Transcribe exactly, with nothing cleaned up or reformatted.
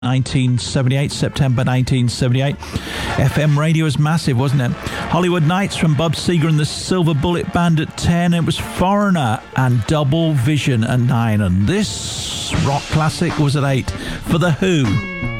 nineteen seventy-eight, September nineteen seventy-eight. F M radio was massive, wasn't it? Hollywood Nights from Bob Seger and the Silver Bullet Band at ten. It was Foreigner and Double Vision at nine. And this rock classic was at eight for The Who.